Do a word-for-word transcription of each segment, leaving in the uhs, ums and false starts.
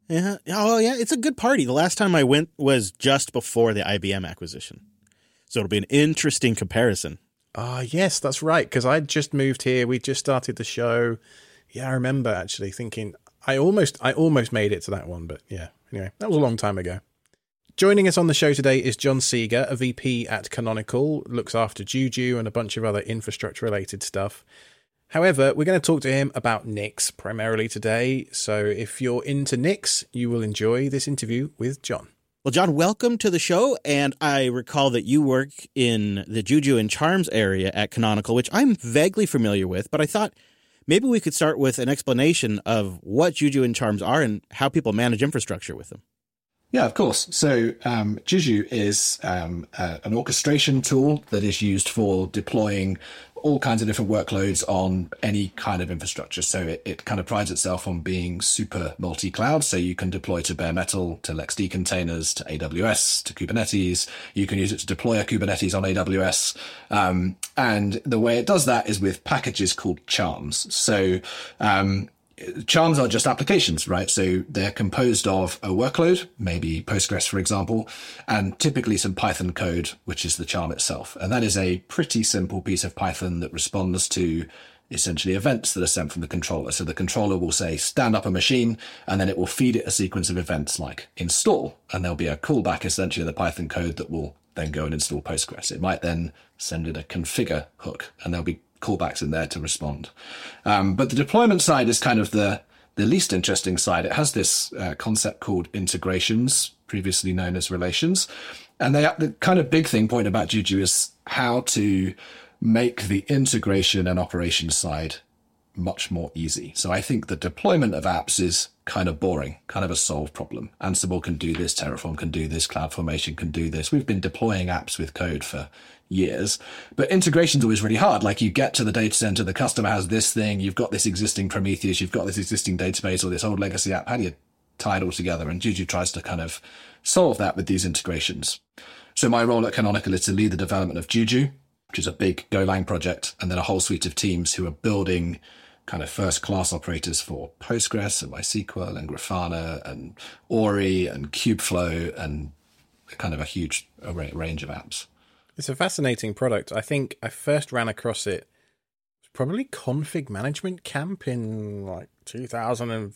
Yeah. Oh, yeah. It's a good party. The last time I went was just before the I B M acquisition. So it'll be an interesting comparison. Ah, uh, yes, that's right. Because I just moved here. We just started the show. Yeah, I remember actually thinking I almost I almost made it to that one. But yeah, anyway, that was a long time ago. Joining us on the show today is John Seeger, a V P at Canonical, looks after Juju and a bunch of other infrastructure-related stuff. However, we're going to talk to him about Nix primarily today, so if you're into Nix, you will enjoy this interview with John. Well, John, welcome to the show, and I recall that you work in the Juju and Charms area at Canonical, which I'm vaguely familiar with, but I thought maybe we could start with an explanation of what Juju and Charms are and how people manage infrastructure with them. Yeah, of course. So um, Juju is um, uh, an orchestration tool that is used for deploying all kinds of different workloads on any kind of infrastructure. So it, it kind of prides itself on being super multi-cloud. So you can deploy to bare metal, to LXD containers, to A W S, to Kubernetes. You can use it to deploy a Kubernetes on A W S. Um, and the way it does that is with packages called Charms. So um Charms are just applications, right? So they're composed of a workload, maybe Postgres, for example, and typically some Python code, which is the charm itself. And that is a pretty simple piece of Python that responds to essentially events that are sent from the controller. So the controller will say, stand up a machine, and then it will feed it a sequence of events like install. And there'll be a callback essentially in the Python code that will then go and install Postgres. It might then send it a configure hook, and there'll be callbacks in there to respond. Um, but the deployment side is kind of the, the least interesting side. It has this uh, concept called integrations, previously known as relations. And they, the kind of big thing point about Juju is how to make the integration and operations side much more easy. So I think the deployment of apps is kind of boring, kind of a solved problem. Ansible can do this, Terraform can do this, CloudFormation can do this. We've been deploying apps with code for years, but integration's always really hard. Like you get to the data center, the customer has this thing, you've got this existing Prometheus, you've got this existing database or this old legacy app. How do you tie it all together? And Juju tries to kind of solve that with these integrations. So my role at Canonical is to lead the development of Juju, which is a big Golang project, and then a whole suite of teams who are building kind of first-class operators for Postgres and MySQL and Grafana and Ori and Kubeflow and kind of a huge array, range of apps. It's a fascinating product. I think I first ran across it probably Config Management Camp in like two thousand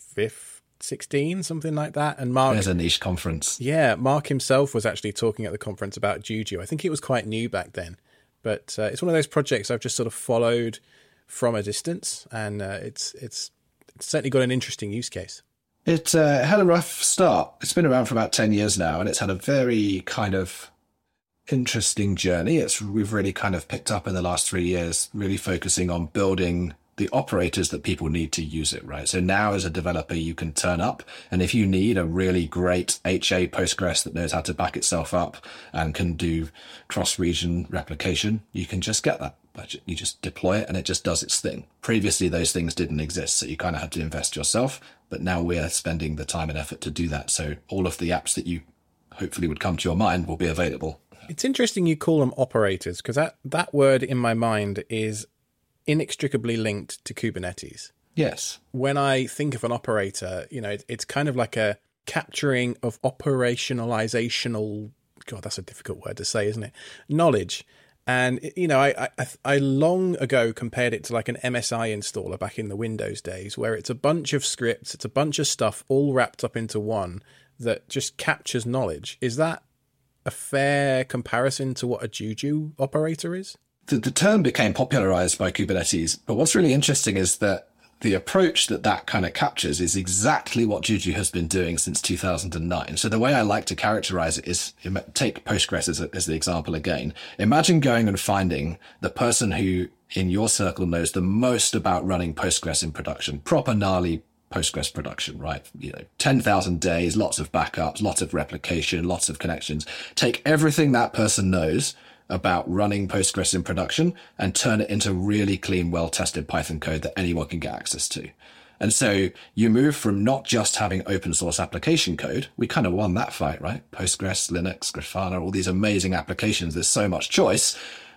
sixteen, something like that. And Mark, there's a niche conference. Yeah, Mark himself was actually talking at the conference about Juju. I think it was quite new back then, but uh, it's one of those projects I've just sort of followed from a distance, and uh, it's it's it's certainly got an interesting use case. It uh, had a rough start. It's been around for about ten years now, and it's had a very kind of interesting journey. It's we've really kind of picked up in the last three years, really focusing on building the operators that people need to use it, right? So now as a developer, you can turn up, and if you need a really great H A Postgres that knows how to back itself up and can do cross-region replication, you can just get that. You just deploy it and it just does its thing. Previously, those things didn't exist, so you kind of had to invest yourself, but now we're spending the time and effort to do that. So all of the apps that you hopefully would come to your mind will be available. It's interesting you call them operators, because that, that word in my mind is inextricably linked to Kubernetes. Yes. When I think of an operator, you know, it, it's kind of like a capturing of operationalizational, God, that's a difficult word to say, isn't it? Knowledge. And, you know, I, I I long ago compared it to like an M S I installer back in the Windows days, where it's a bunch of scripts, it's a bunch of stuff all wrapped up into one that just captures knowledge. Is that a fair comparison to what a Juju operator is? The, the term became popularized by Kubernetes, but what's really interesting is that the approach that that kind of captures is exactly what Juju has been doing since two thousand nine. So the way I like to characterize it is, take Postgres as, a, as the example again. Imagine going and finding the person who in your circle knows the most about running Postgres in production, proper gnarly Postgres production, right? You know, ten thousand days, lots of backups, lots of replication, lots of connections. Take everything that person knows about running Postgres in production and turn it into really clean, well-tested Python code that anyone can get access to. And so you move from not just having open source application code. We kind of won that fight, right? Postgres, Linux, Grafana, all these amazing applications. There's so much choice.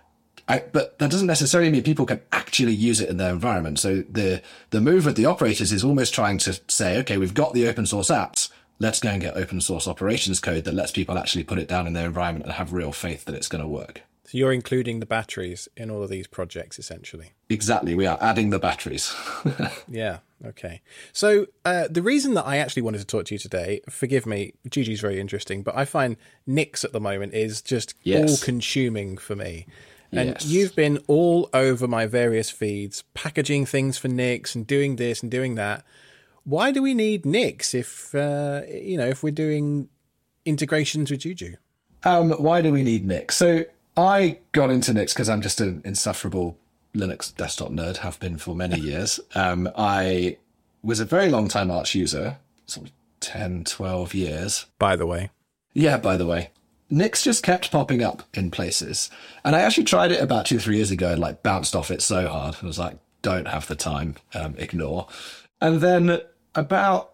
I, but that doesn't necessarily mean people can actually use it in their environment. So the, the move with the operators is almost trying to say, okay, we've got the open source apps. let's go and get open source operations code that lets people actually put it down in their environment and have real faith that it's going to work. So you're including the batteries in all of these projects, essentially. Exactly. We are adding the batteries. Yeah. Okay. So uh, the reason that I actually wanted to talk to you today, forgive me, Juju's very interesting, but I find Nix at the moment is just yes. all-consuming for me. And yes. you've been all over my various feeds, packaging things for Nix and doing this and doing that. Why do we need Nix if, uh, you know, if we're doing integrations with Juju? Um, why do we need Nix? So I got into Nix because I'm just an insufferable Linux desktop nerd, have been for many years. Um, I was a very long time Arch user, sort of ten, twelve years. By the way. Yeah, by the way. Nix just kept popping up in places. And I actually tried it about two, three years ago and like bounced off it so hard. I was like, don't have the time, um, ignore. And then about,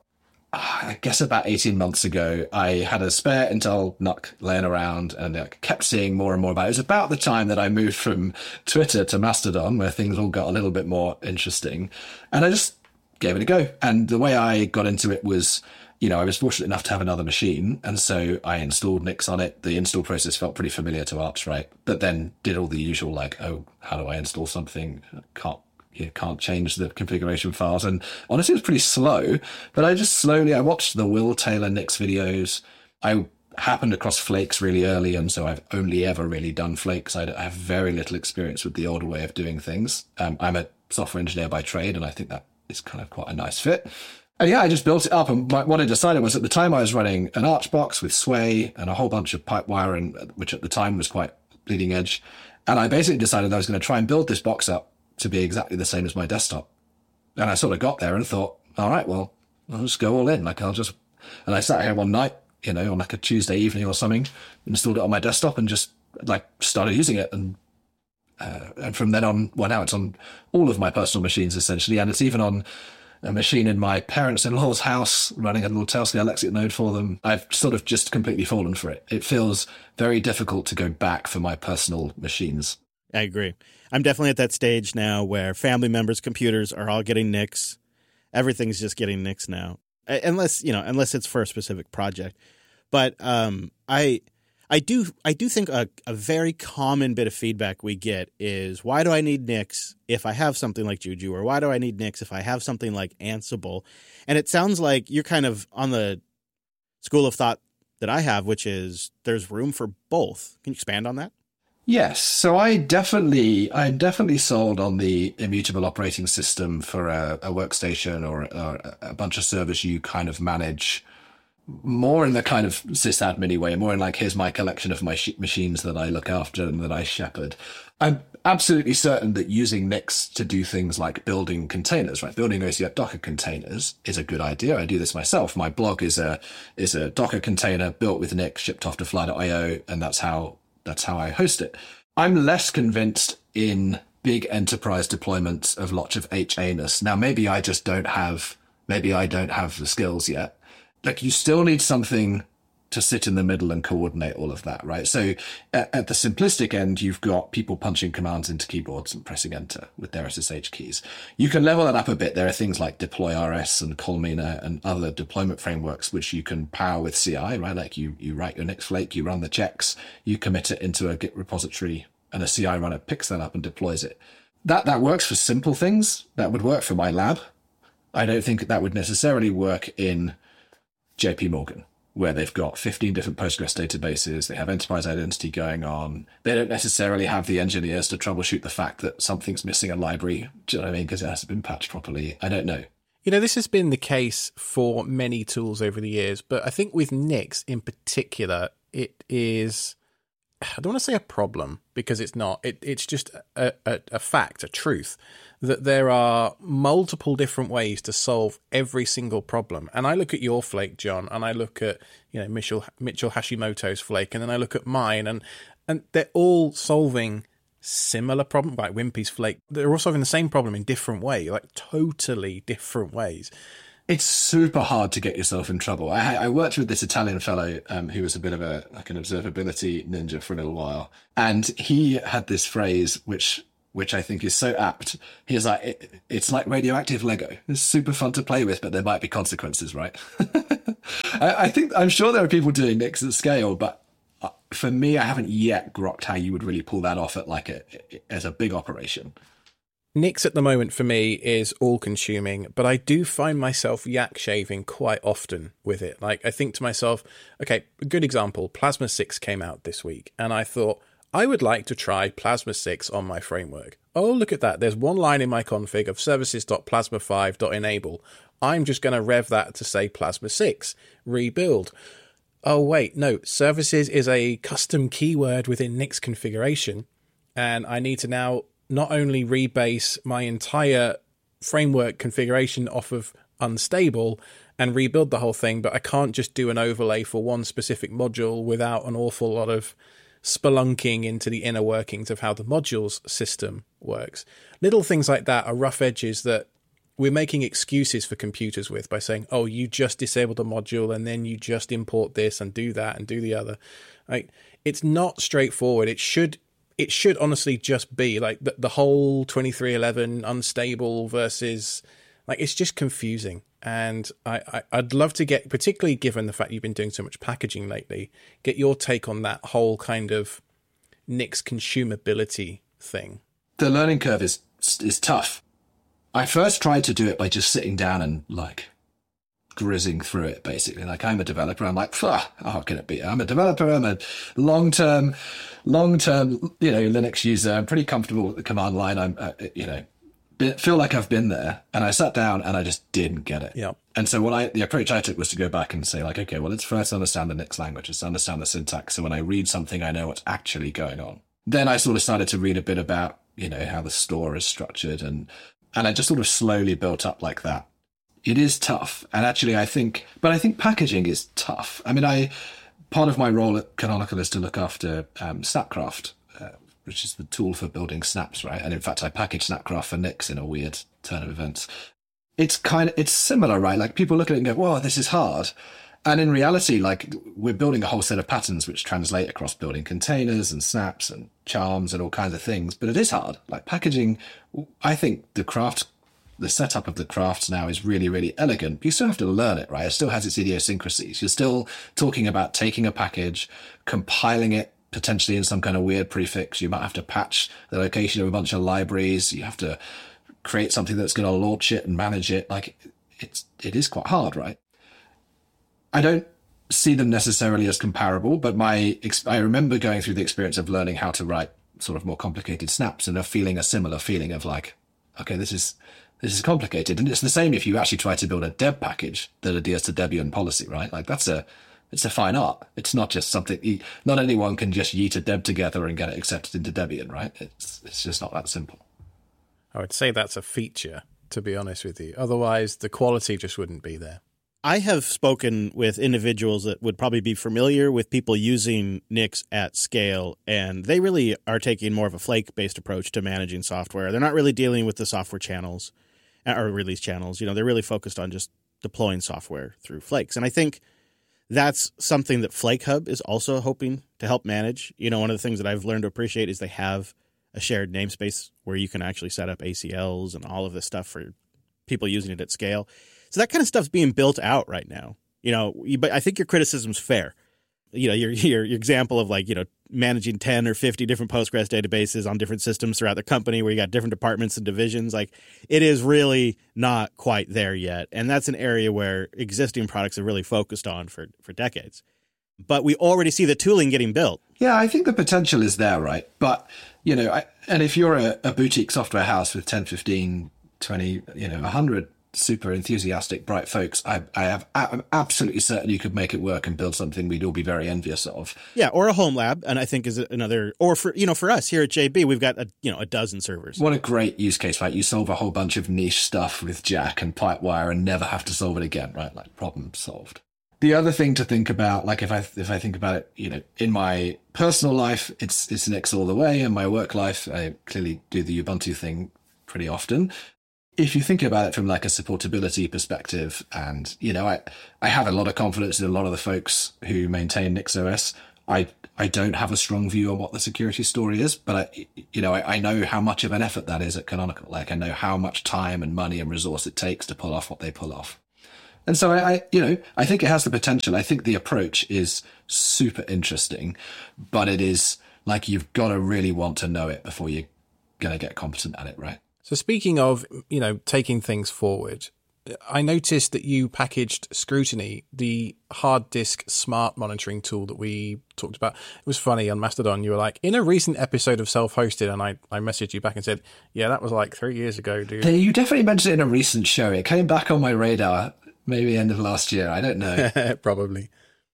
I guess about eighteen months ago, I had a spare Intel N U C laying around and I kept seeing more and more about it. It was about the time that I moved from Twitter to Mastodon, where things all got a little bit more interesting. And I just gave it a go. And the way I got into it was, you know, I was fortunate enough to have another machine. And so I installed Nix on it. The install process felt pretty familiar to Arch, right? But then did all the usual, like, oh, how do I install something? Can't You can't change the configuration files. And honestly, it was pretty slow, but I just slowly, I watched the Will Taylor Nix videos. I happened across Flakes really early, and so I've only ever really done Flakes. I have very little experience with the older way of doing things. Um, I'm a software engineer by trade, and I think that is kind of quite a nice fit. And yeah, I just built it up. And what I decided was at the time I was running an Arch box with Sway and a whole bunch of Pipewire, and which at the time was quite bleeding edge. And I basically decided I was going to try and build this box up to be exactly the same as my desktop. And I sort of got there and thought, all right, well, I'll just go all in. Like I'll just, and I sat here one night, you know, on like a Tuesday evening or something, installed it on my desktop and just like started using it. And, uh, and from then on, well, now it's on all of my personal machines essentially. And it's even on a machine in my parents-in-law's house running a little Tailscale Lexicon node for them. I've sort of just completely fallen for it. It feels very difficult to go back for my personal machines. I agree. I'm definitely at that stage now where family members' computers are all getting Nix. Everything's just getting Nix now, unless you know, unless it's for a specific project. But um, I, I do, I do think a, a very common bit of feedback we get is, why do I need Nix if I have something like Juju, or why do I need Nix if I have something like Ansible? And it sounds like you're kind of on the school of thought that I have, which is there's room for both. Can you expand on that? Yes, so I definitely, I definitely sold on the immutable operating system for a, a workstation or, or a bunch of servers you kind of manage more in the kind of sysadmin way, more in like, here's my collection of my sh- machines that I look after and that I shepherd. I'm absolutely certain that using Nix to do things like building containers, right? Building O C F Docker containers is a good idea. I do this myself. My blog is a is a Docker container built with Nix, shipped off to fly dot io, and that's how That's how I host it. I'm less convinced in big enterprise deployments of lots of H A-ness. Now, maybe I just don't have, maybe I don't have the skills yet. Like, you still need something to sit in the middle and coordinate all of that, right? So at, at the simplistic end, you've got people punching commands into keyboards and pressing enter with their S S H keys. You can level that up a bit. There are things like deploy-rs and Colmena and other deployment frameworks which you can power with C I, right? Like you you write your Nix flake, you run the checks, you commit it into a Git repository, and a C I runner picks that up and deploys it. That that works for simple things. That would work for my lab. I don't think that would necessarily work in J P Morgan, where they've got fifteen different Postgres databases, they have enterprise identity going on. They don't necessarily have the engineers to troubleshoot the fact that something's missing a library. Do you know what I mean? Because it hasn't been patched properly. I don't know. You know, this has been the case for many tools over the years, but I think with Nix in particular, it is, I don't want to say a problem, because it's not. It, it's just a, a, a fact, a truth, that there are multiple different ways to solve every single problem. And I look at your flake, John, and I look at, you know, Mitchell, Mitchell Hashimoto's flake, and then I look at mine, and and they're all solving similar problem, like Wimpy's flake. They're all solving the same problem in different ways, like totally different ways. It's super hard to get yourself in trouble. I, I worked with this Italian fellow um, who was a bit of a like an observability ninja for a little while, and he had this phrase which which I think is so apt. He's like, it, it's like radioactive Lego. It's super fun to play with, but there might be consequences, right? I, I think I'm sure there are people doing Nix at scale, but for me, I haven't yet grokked how you would really pull that off at like a as a big operation. Nix at the moment for me is all consuming, but I do find myself yak shaving quite often with it. Like I think to myself, okay, a good example, Plasma six came out this week, and I thought I would like to try Plasma six on my framework. Oh, look at that. There's one line in my config of services.plasma five.enable. I'm just going to rev that to say Plasma six, rebuild. Oh, wait, no, services is a custom keyword within Nix configuration, and I need to now not only rebase my entire framework configuration off of unstable and rebuild the whole thing, but I can't just do an overlay for one specific module without an awful lot of spelunking into the inner workings of how the modules system works. Little things like that are rough edges that we're making excuses for computers with by saying, oh, you just disabled a module and then you just import this and do that and do the other. Like, it's not straightforward. It should It should honestly just be like the, the whole twenty-three eleven unstable versus like it's just confusing. And I, I, I'd love to get, particularly given the fact you've been doing so much packaging lately, get your take on that whole kind of Nix consumability thing. The learning curve is is tough. I first tried to do it by just sitting down and like grizzing through it, basically. Like, I'm a developer. I'm like, how can it be? I'm a developer. I'm a long-term, long-term, you know, Linux user. I'm pretty comfortable with the command line. I'm, uh, you know, feel like I've been there. And I sat down and I just didn't get it. Yeah. And so what I, the approach I took was to go back and say, like, okay, well, let's first understand the Nix language. Let's understand the syntax. So when I read something, I know what's actually going on. Then I sort of started to read a bit about, you know, how the store is structured. And, and I just sort of slowly built up like that. It is tough. And actually, I think, but I think packaging is tough. I mean, I, part of my role at Canonical is to look after um, Snapcraft, uh, which is the tool for building snaps, right? And in fact, I package Snapcraft for Nix in a weird turn of events. It's kind of, it's similar, right? Like, people look at it and go, whoa, this is hard. And in reality, like, we're building a whole set of patterns which translate across building containers and snaps and charms and all kinds of things. But it is hard. Like, packaging, I think the craft the setup of the crafts now is really, really elegant. You still have to learn it, right? It still has its idiosyncrasies. You're still talking about taking a package, compiling it potentially in some kind of weird prefix. You might have to patch the location of a bunch of libraries. You have to create something that's going to launch it and manage it. Like, it's, it is quite hard, right? I don't see them necessarily as comparable, but my, I remember going through the experience of learning how to write sort of more complicated snaps and of feeling a similar feeling of like, okay, this is, This is complicated. And it's the same if you actually try to build a deb package that adheres to Debian policy, right? Like, that's a, it's a fine art. It's not just something, not anyone can just yeet a deb together and get it accepted into Debian, right? It's, it's just not that simple. I would say that's a feature, to be honest with you. Otherwise, the quality just wouldn't be there. I have spoken with individuals that would probably be familiar with people using Nix at scale, and they really are taking more of a flake-based approach to managing software. They're not really dealing with the software channels or release channels. You know, they're really focused on just deploying software through flakes. And I think that's something that Flake Hub is also hoping to help manage. You know, one of the things that I've learned to appreciate is they have a shared namespace where you can actually set up A C Ls and all of this stuff for people using it at scale. So that kind of stuff's being built out right now. You know, but I think your criticism's fair. You know, your, your your example of like, you know, managing ten or fifty different Postgres databases on different systems throughout the company where you got different departments and divisions, like, it is really not quite there yet. And that's an area where existing products are really focused on for, for decades. But we already see the tooling getting built. Yeah, I think the potential is there, right? But, you know, I, and if you're a, a boutique software house with ten, fifteen, twenty, you know, one hundred super enthusiastic, bright folks, I, I have, I'm absolutely certain you could make it work and build something we'd all be very envious of. Yeah, or a home lab, and I think is another, or for, you know, for us here at J B, we've got a, you know, a dozen servers. What a great use case, right? You solve a whole bunch of niche stuff with Jack and Pipewire and never have to solve it again, right? Like, problem solved. The other thing to think about, like if I if I think about it, you know, in my personal life, it's it's Nix all the way. In my work life, I clearly do the Ubuntu thing pretty often. If you think about it from like a supportability perspective, and, you know, I, I have a lot of confidence in a lot of the folks who maintain NixOS. I I don't have a strong view on what the security story is, but I, you know, I, I know how much of an effort that is at Canonical. Like, I know how much time and money and resource it takes to pull off what they pull off. And so I, I, you know, I think it has the potential. I think the approach is super interesting, but it is like you've got to really want to know it before you're going to get competent at it, right? So speaking of, you know, taking things forward, I noticed that you packaged Scrutiny, the hard disk smart monitoring tool that we talked about. It was funny on Mastodon. You were like, in a recent episode of Self-Hosted, and I, I messaged you back and said, yeah, that was like three years ago, dude. You definitely mentioned it in a recent show. It came back on my radar maybe end of last year. I don't know. Probably.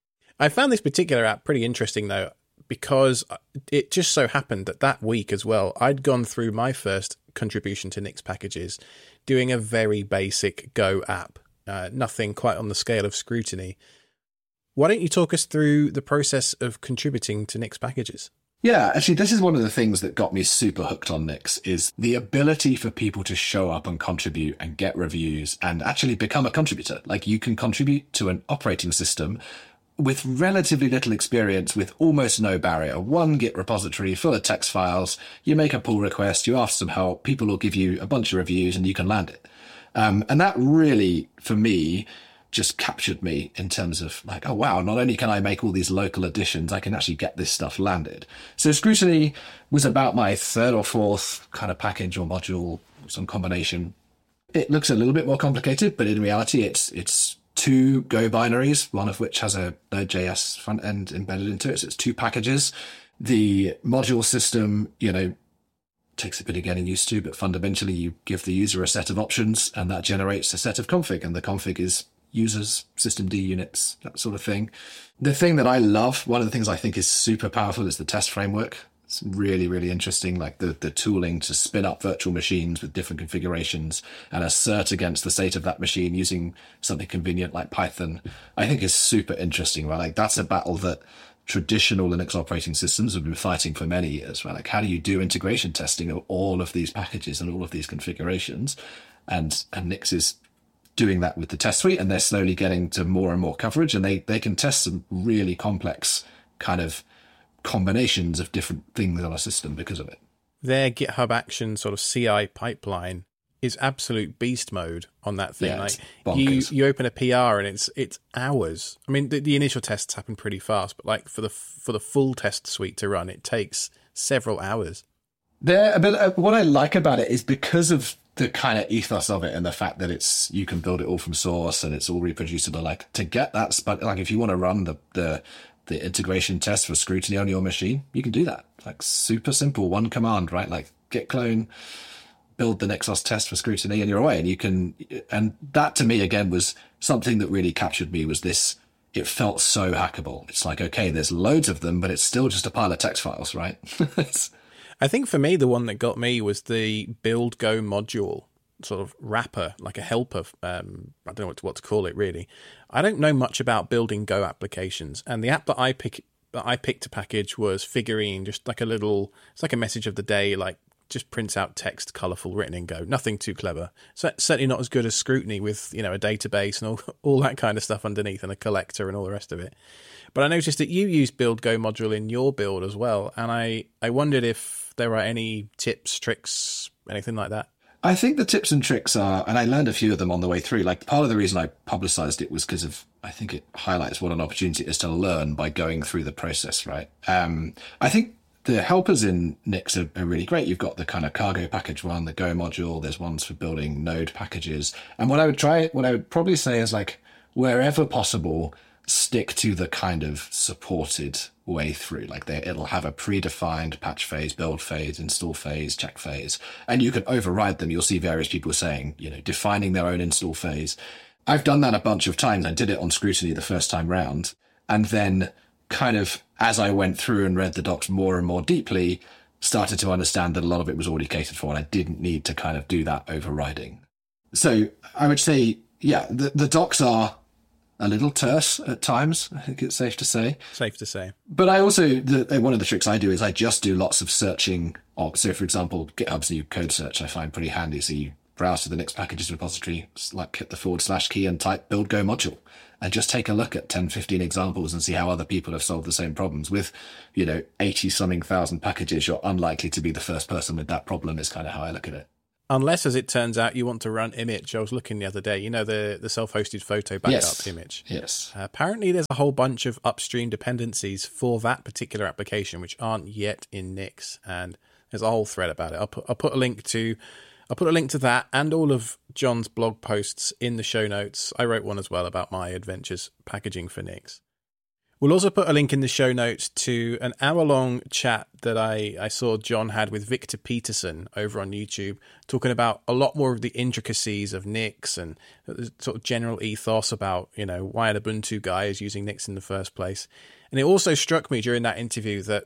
I found this particular app pretty interesting, though, because it just so happened that that week as well, I'd gone through my first contribution to Nix packages, doing a very basic Go app, uh, nothing quite on the scale of Scrutiny. Why don't you talk us through the process of contributing to Nix packages? Yeah, actually, this is one of the things that got me super hooked on Nix, is the ability for people to show up and contribute and get reviews and actually become a contributor. Like, you can contribute to an operating system with relatively little experience, with almost no barrier. One Git repository full of text files, you make a pull request, you ask some help, people will give you a bunch of reviews and you can land it. Um, and that really, for me, just captured me in terms of like, oh, wow, not only can I make all these local additions, I can actually get this stuff landed. So Scrutiny was about my third or fourth kind of package or module, some combination. It looks a little bit more complicated, but in reality, it's it's two Go binaries, one of which has a Node.js front end embedded into it. So it's two packages. The module system, you know, takes a bit of getting used to, but fundamentally you give the user a set of options and that generates a set of config, and the config is users, systemd units, that sort of thing. The thing that I love, one of the things I think is super powerful, is the test framework. It's really, really interesting, like the, the tooling to spin up virtual machines with different configurations and assert against the state of that machine using something convenient like Python, I think is super interesting, right? Like, that's a battle that traditional Linux operating systems have been fighting for many years, right? Like, how do you do integration testing of all of these packages and all of these configurations? And, and Nix is doing that with the test suite, and they're slowly getting to more and more coverage, and they, they can test some really complex kind of combinations of different things on a system because of it. Their GitHub Action sort of C I pipeline is absolute beast mode on that thing. Yeah, like you, you open a P R and it's it's hours. I mean, the, the initial tests happen pretty fast, but like for the for the full test suite to run, it takes several hours. There, but uh, what I like about it is because of the kind of ethos of it and the fact that it's you can build it all from source and it's all reproducible. Like, to get that, but like if you want to run the the the integration test for Scrutiny on your machine, you can do that. Like, super simple, one command, right? Like git clone, build the Nexus test for Scrutiny, and you're away. And you can, and that to me again was something that really captured me, was this. It felt so hackable. It's like, okay, there's loads of them, but it's still just a pile of text files, right? I think for me, the one that got me was the build Go module sort of wrapper, like a helper. Um, I don't know what to, what to call it, really. I don't know much about building Go applications, and the app that I pick that I picked to package was Figurine, just like a little. It's like a message of the day, like just prints out text, colourful, written in Go. Nothing too clever. So certainly not as good as Scrutiny with, you know, a database and all all that kind of stuff underneath, and a collector and all the rest of it. But I noticed that you use build Go module in your build as well, and I I wondered if there are any tips, tricks, anything like that. I think the tips and tricks are, and I learned a few of them on the way through. Like, part of the reason I publicized it was because of, I think it highlights what an opportunity it is to learn by going through the process, right? Um, I think the helpers in Nix are, are really great. You've got the kind of cargo package one, the Go module. There's ones for building node packages. And what I would try, what I would probably say is, like, wherever possible, stick to the kind of supported way through. Like, they, it'll have a predefined patch phase, build phase, install phase, check phase, and you can override them. You'll see various people saying, you know, defining their own install phase. I've done that a bunch of times. I did it on Scrutiny the first time round, and then kind of as I went through and read the docs more and more deeply, started to understand that a lot of it was already catered for, and I didn't need to kind of do that overriding. So I would say, yeah, the, the docs are a little terse at times, I think it's safe to say. Safe to say. But I also, the, one of the tricks I do is I just do lots of searching. Of, so, for example, GitHub's new code search I find pretty handy. So you browse to the Nix packages repository, like hit the forward slash key and type build Go module, and just take a look at ten, fifteen examples and see how other people have solved the same problems. With, you know, eighty something thousand packages, you're unlikely to be the first person with that problem, is kind of how I look at it. Unless, as it turns out, you want to run Image. I was looking the other day, you know, the, the self-hosted photo backup yes. Image. Yes. Uh, apparently, there's a whole bunch of upstream dependencies for that particular application, which aren't yet in Nix. And there's a whole thread about it. I'll put, I'll put a link to, I'll put a link to that and all of John's blog posts in the show notes. I wrote one as well about my adventures packaging for Nix. We'll also put a link in the show notes to an hour-long chat that I, I saw John had with Victor Peterson over on YouTube, talking about a lot more of the intricacies of Nix and the sort of general ethos about, you know, why an Ubuntu guy is using Nix in the first place. And it also struck me during that interview that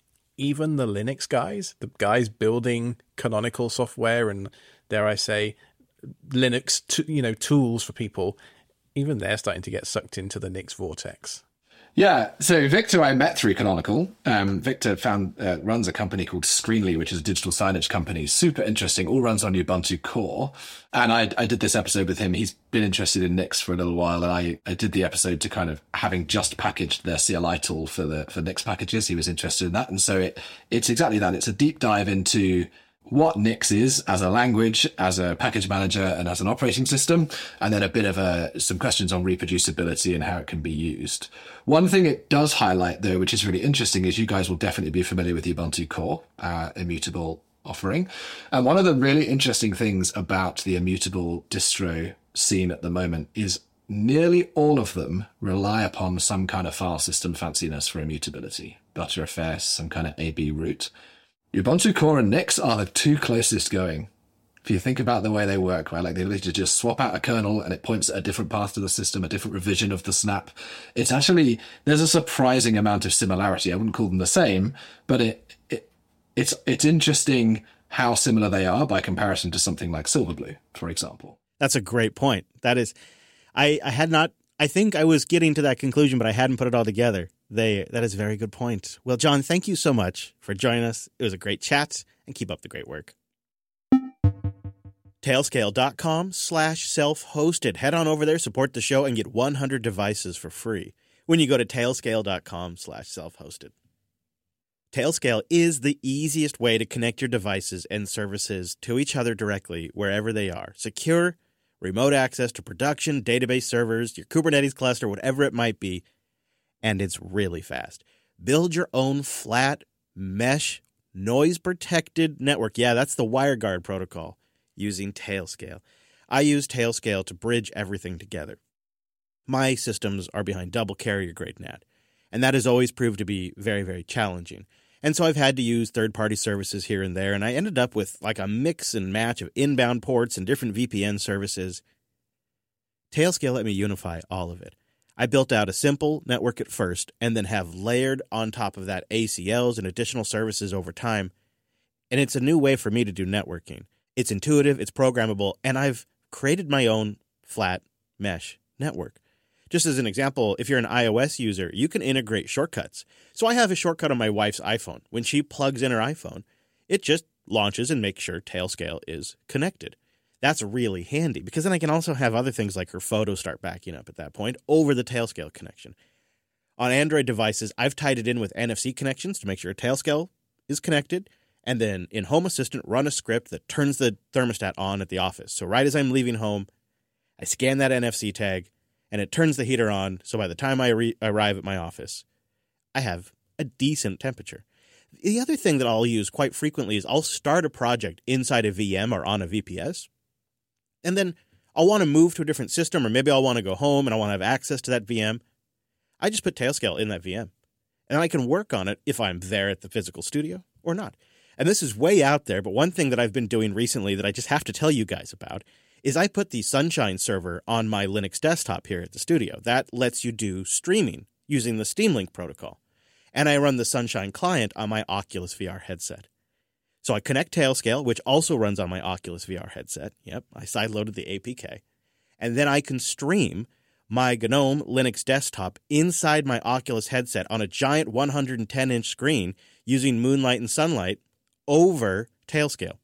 even the Linux guys, the guys building canonical software and, dare I say, Linux, t- you know, tools for people, even they're starting to get sucked into the Nix vortex. Yeah, so Victor I met through Canonical. Um, Victor found uh, runs a company called Screenly, which is a digital signage company. Super interesting, all runs on Ubuntu Core. And I, I did this episode with him. He's been interested in Nix for a little while, and I, I did the episode to kind of, having just packaged their C L I tool for the for Nix packages, he was interested in that. And so it it's exactly that. It's a deep dive into what Nix is as a language, as a package manager, and as an operating system, and then a bit of a, some questions on reproducibility and how it can be used. One thing it does highlight, though, which is really interesting, is you guys will definitely be familiar with Ubuntu Core, uh, immutable offering. And one of the really interesting things about the immutable distro scene at the moment is nearly all of them rely upon some kind of file system fanciness for immutability. Btrfs, some kind of A B root. Ubuntu Core and Nix are the two closest going. If you think about the way they work, right, like the ability to just swap out a kernel and it points at a different path to the system, a different revision of the snap. It's actually, there's a surprising amount of similarity. I wouldn't call them the same, but it, it it's it's interesting how similar they are by comparison to something like Silverblue, for example. That's a great point. That is, I, I had not, I think I was getting to that conclusion, but I hadn't put it all together. They, that is a very good point. Well, John, thank you so much for joining us. It was a great chat, and keep up the great work. Tailscale.com slash self-hosted. Head on over there, support the show, and get one hundred devices for free when you go to tailscale.com slash self-hosted. Tailscale is the easiest way to connect your devices and services to each other directly wherever they are. Secure, remote access to production, database servers, your Kubernetes cluster, whatever it might be. And it's really fast. Build your own flat, mesh, noise-protected network. Yeah, that's the WireGuard protocol using Tailscale. I use Tailscale to bridge everything together. My systems are behind double carrier grade N A T, and that has always proved to be very, very challenging. And so I've had to use third-party services here and there, and I ended up with like a mix and match of inbound ports and different V P N services. Tailscale let me unify all of it. I built out a simple network at first and then have layered on top of that A C Ls and additional services over time. And it's a new way for me to do networking. It's intuitive, it's programmable, and I've created my own flat mesh network. Just as an example, if you're an iOS user, you can integrate shortcuts. So I have a shortcut on my wife's iPhone. When she plugs in her iPhone, it just launches and makes sure Tailscale is connected. That's really handy because then I can also have other things like her photos start backing up at that point over the Tailscale connection. On Android devices, I've tied it in with N F C connections to make sure Tailscale is connected. And then in Home Assistant, run a script that turns the thermostat on at the office. So right as I'm leaving home, I scan that N F C tag and it turns the heater on. So by the time I re- arrive at my office, I have a decent temperature. The other thing that I'll use quite frequently is I'll start a project inside a V M or on a V P S. And then I'll want to move to a different system, or maybe I'll want to go home and I want to have access to that V M. I just put Tailscale in that V M. And I can work on it if I'm there at the physical studio or not. And this is way out there, but one thing that I've been doing recently that I just have to tell you guys about is I put the Sunshine server on my Linux desktop here at the studio. That lets you do streaming using the Steamlink protocol. And I run the Sunshine client on my Oculus V R headset. So I connect Tailscale, which also runs on my Oculus V R headset. Yep, I sideloaded the A P K. And then I can stream my GNOME Linux desktop inside my Oculus headset on a giant one hundred ten inch screen using Moonlight and Sunlight over Tailscale.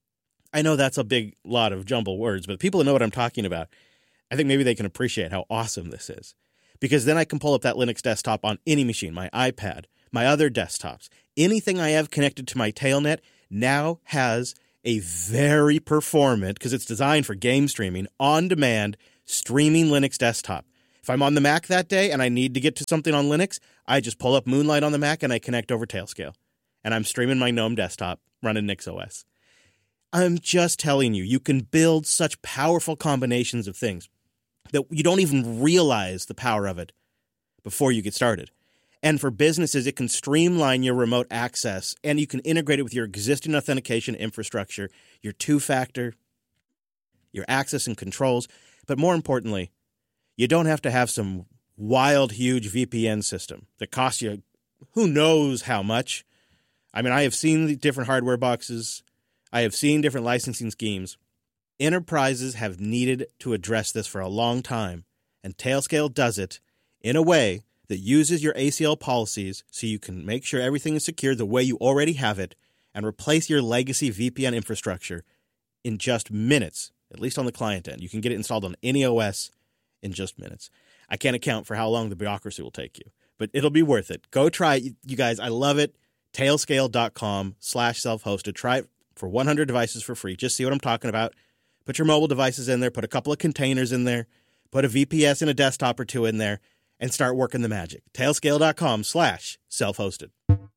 I know that's a big lot of jumble words, but people who know what I'm talking about, I think maybe they can appreciate how awesome this is. Because then I can pull up that Linux desktop on any machine, my iPad, my other desktops. Anything I have connected to my Tailnet now has a very performant, because it's designed for game streaming, on-demand streaming Linux desktop. If I'm on the Mac that day and I need to get to something on Linux, I just pull up Moonlight on the Mac and I connect over Tailscale. And I'm streaming my GNOME desktop running NixOS. I'm just telling you, you can build such powerful combinations of things that you don't even realize the power of it before you get started. And for businesses, it can streamline your remote access, and you can integrate it with your existing authentication infrastructure, your two-factor, your access and controls. But more importantly, you don't have to have some wild, huge V P N system that costs you who knows how much. I mean, I have seen the different hardware boxes. I have seen different licensing schemes. Enterprises have needed to address this for a long time, and Tailscale does it in a way that uses your A C L policies so you can make sure everything is secure the way you already have it and replace your legacy V P N infrastructure in just minutes, at least on the client end. You can get it installed on any O S in just minutes. I can't account for how long the bureaucracy will take you, but it'll be worth it. Go try it, you guys. I love it. Tailscale.com slash self-hosted. Try it for one hundred devices for free. Just see what I'm talking about. Put your mobile devices in there. Put a couple of containers in there. Put a V P S and a desktop or two in there and start working the magic. Tailscale.com slash self-hosted.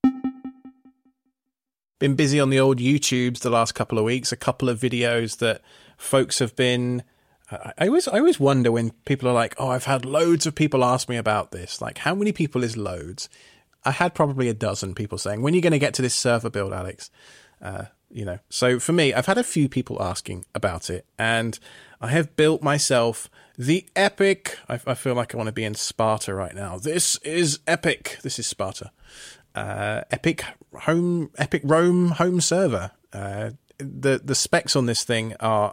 Been busy on the old YouTubes the last couple of weeks. A couple of videos that folks have been... I always, I always wonder when people are like, oh, I've had loads of people ask me about this. Like, how many people is loads? I had probably a dozen people saying, when are you going to get to this server build, Alex? Uh, you know, so for me, I've had a few people asking about it, and I have built myself the epic. I, I feel like I want to be in Sparta right now. This is epic. This is Sparta. Uh, epic home, epic Rome home server. Uh, the the specs on this thing are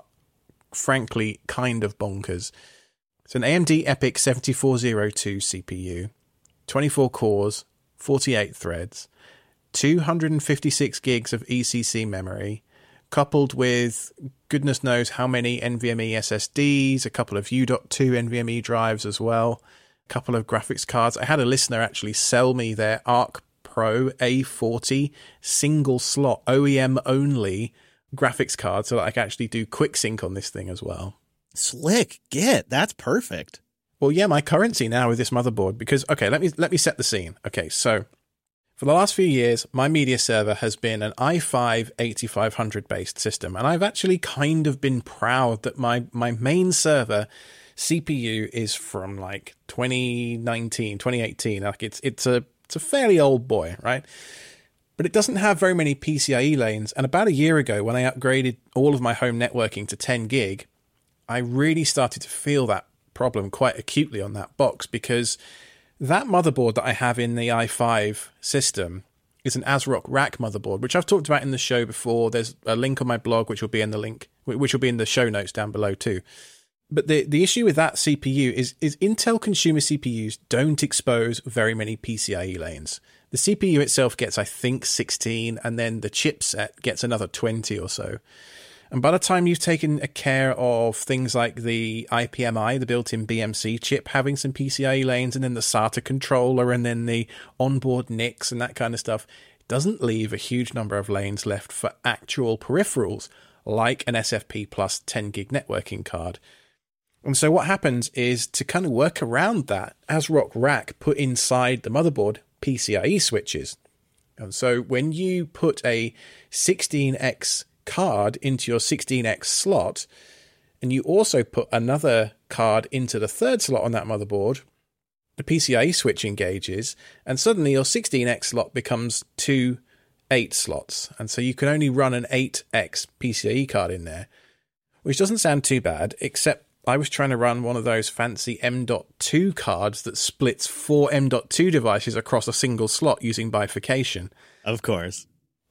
frankly kind of bonkers. It's an A M D EPYC seventy-four oh two C P U, twenty-four cores, forty-eight threads, two hundred fifty-six gigs of E C C memory, coupled with goodness knows how many NVMe S S Ds, a couple of U dot two NVMe drives as well, a couple of graphics cards. I had a listener actually sell me their Arc Pro A forty single slot O E M only graphics card so that I can actually do quick sync on this thing as well. Slick, get that's perfect. Well, yeah, my currency now with this motherboard, because okay, let me let me set the scene. Okay, so for the last few years, my media server has been an i five eighty-five hundred based system, and I've actually kind of been proud that my my main server C P U is from like twenty nineteen, twenty eighteen. Like it's it's a it's a fairly old boy, right? But it doesn't have very many P C I E lanes. And about a year ago, when I upgraded all of my home networking to ten gig, I really started to feel that problem quite acutely on that box, because that motherboard that I have in the i five system is an ASRock rack motherboard, which I've talked about in the show before. There's a link on my blog, which will be in the link, which will be in the show notes down below too. But the, the issue with that C P U is, is Intel consumer C P Us don't expose very many P C I E lanes. The C P U itself gets, I think, sixteen, and then the chipset gets another twenty or so. And by the time you've taken a care of things like the I P M I, the built-in B M C chip, having some P C I E lanes, and then the SATA controller, and then the onboard N I Cs and that kind of stuff, it doesn't leave a huge number of lanes left for actual peripherals, like an S F P plus ten gig networking card. And so what happens is, to kind of work around that, ASRock Rack put inside the motherboard P C I E switches. And so when you put a sixteen X card into your sixteen X slot, and you also put another card into the third slot on that motherboard, the P C I E switch engages, and suddenly your sixteen X slot becomes two eight slots. And so you can only run an eight X P C I E card in there, which doesn't sound too bad, except I was trying to run one of those fancy M dot two cards that splits four M dot two devices across a single slot using bifurcation. Of course.